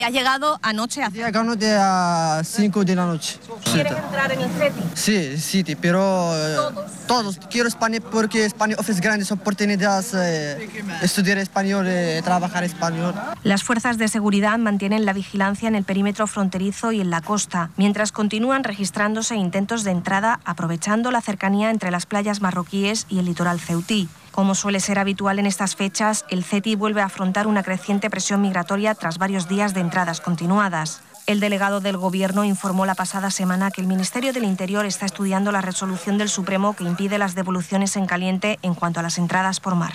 Ha llegado anoche a... Llegamos a 5 de la noche. ¿Quieres entrar en el CETI? Sí, pero todos. Quiero España porque España ofrece grandes oportunidades, estudiar español, trabajar español. Las fuerzas de seguridad mantienen la vigilancia en el perímetro fronterizo y en la costa, mientras continúan registrándose intentos de entrada aprovechando la cercanía entre las playas marroquíes y el litoral ceutí. Como suele ser habitual en estas fechas, el CETI vuelve a afrontar una creciente presión migratoria tras varios días de entradas continuadas. El delegado del Gobierno informó la pasada semana que el Ministerio del Interior está estudiando la resolución del Supremo que impide las devoluciones en caliente en cuanto a las entradas por mar.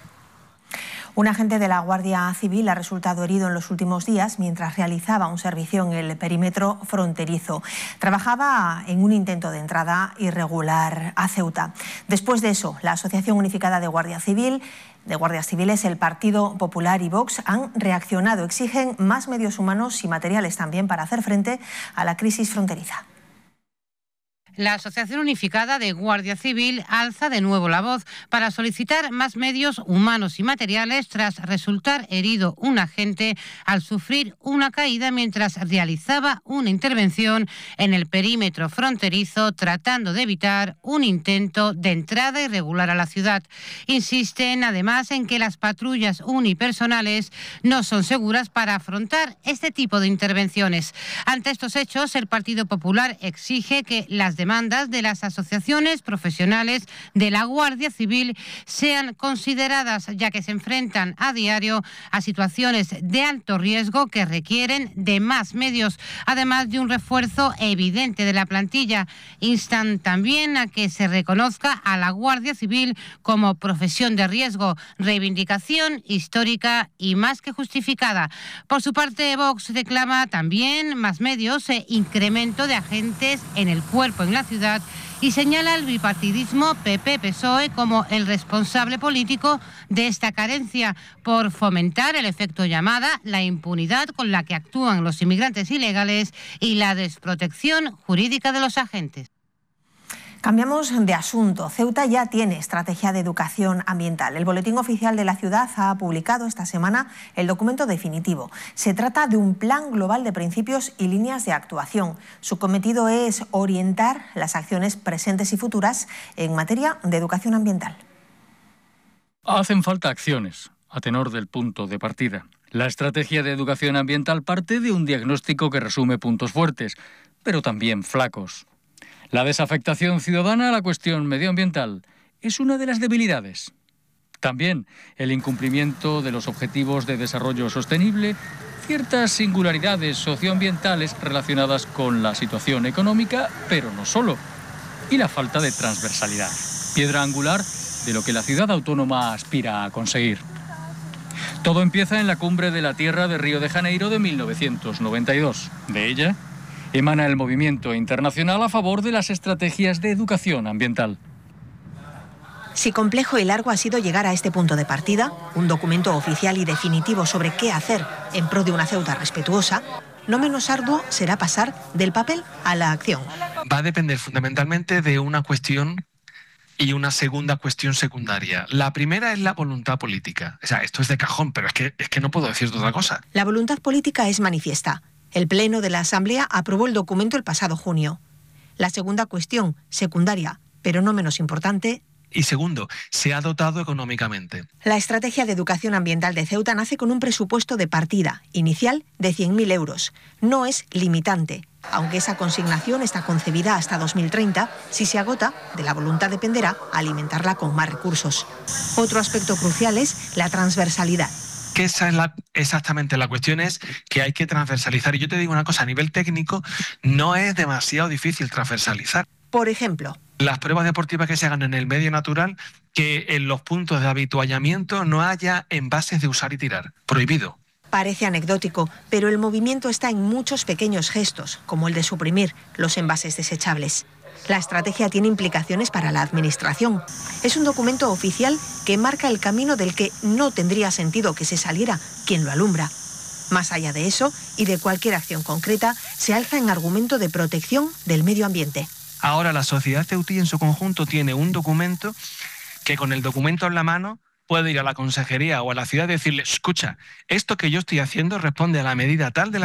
Un agente de la Guardia Civil ha resultado herido en los últimos días mientras realizaba un servicio en el perímetro fronterizo. Trabajaba en un intento de entrada irregular a Ceuta. Después de eso, la Asociación Unificada de Guardias Civiles, el Partido Popular y Vox han reaccionado. Exigen más medios humanos y materiales también para hacer frente a la crisis fronteriza. La Asociación Unificada de Guardia Civil alza de nuevo la voz para solicitar más medios humanos y materiales tras resultar herido un agente al sufrir una caída mientras realizaba una intervención en el perímetro fronterizo tratando de evitar un intento de entrada irregular a la ciudad. Insisten además en que las patrullas unipersonales no son seguras para afrontar este tipo de intervenciones. Ante estos hechos, el Partido Popular exige que las demandas de las asociaciones profesionales de la Guardia Civil sean consideradas, ya que se enfrentan a diario a situaciones de alto riesgo que requieren de más medios, además de un refuerzo evidente de la plantilla. Instan también a que se reconozca a la Guardia Civil como profesión de riesgo, reivindicación histórica y más que justificada. Por su parte, Vox reclama también más medios e incremento de agentes en el cuerpo en la ciudad y señala el bipartidismo PP-PSOE como el responsable político de esta carencia por fomentar el efecto llamada, la impunidad con la que actúan los inmigrantes ilegales y la desprotección jurídica de los agentes. Cambiamos de asunto. Ceuta ya tiene estrategia de educación ambiental. El Boletín Oficial de la Ciudad ha publicado esta semana el documento definitivo. Se trata de un plan global de principios y líneas de actuación. Su cometido es orientar las acciones presentes y futuras en materia de educación ambiental. Hacen falta acciones, a tenor del punto de partida. La estrategia de educación ambiental parte de un diagnóstico que resume puntos fuertes, pero también flacos. La desafectación ciudadana a la cuestión medioambiental es una de las debilidades. También el incumplimiento de los objetivos de desarrollo sostenible, ciertas singularidades socioambientales relacionadas con la situación económica, pero no solo, y la falta de transversalidad, piedra angular de lo que la ciudad autónoma aspira a conseguir. Todo empieza en la Cumbre de la Tierra de Río de Janeiro de 1992. De ella emana el movimiento internacional a favor de las estrategias de educación ambiental. Si complejo y largo ha sido llegar a este punto de partida, un documento oficial y definitivo sobre qué hacer en pro de una Ceuta respetuosa, no menos arduo será pasar del papel a la acción. Va a depender fundamentalmente de una cuestión y una segunda cuestión secundaria. La primera es la voluntad política. O sea, esto es de cajón, pero es que no puedo decir otra cosa. La voluntad política es manifiesta. El Pleno de la Asamblea aprobó el documento el pasado junio. La segunda cuestión, secundaria, pero no menos importante. Y segundo, se ha dotado económicamente. La Estrategia de Educación Ambiental de Ceuta nace con un presupuesto de partida inicial de 100.000 euros. No es limitante, aunque esa consignación está concebida hasta 2030. Si se agota, de la voluntad dependerá alimentarla con más recursos. Otro aspecto crucial es la transversalidad. Que esa es exactamente la cuestión, es que hay que transversalizar. Y yo te digo una cosa, a nivel técnico no es demasiado difícil transversalizar. Por ejemplo, las pruebas deportivas que se hagan en el medio natural, que en los puntos de habituallamiento no haya envases de usar y tirar. Prohibido. Parece anecdótico, pero el movimiento está en muchos pequeños gestos, como el de suprimir los envases desechables. La estrategia tiene implicaciones para la administración. Es un documento oficial que marca el camino del que no tendría sentido que se saliera quien lo alumbra. Más allá de eso y de cualquier acción concreta, se alza en argumento de protección del medio ambiente. Ahora la sociedad ceutí en su conjunto tiene un documento que con el documento en la mano puede ir a la consejería o a la ciudad y decirle, escucha, esto que yo estoy haciendo responde a la medida tal de la